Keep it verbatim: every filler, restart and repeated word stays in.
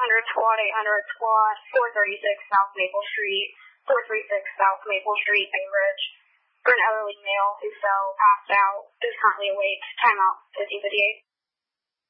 hundred squad, eight hundred squad, four thirty-six South Maple Street, four thirty-six South Maple Street, Bainbridge, for an elderly male who fell, passed out, is currently awake. Timeout, fifteen fifty-eight.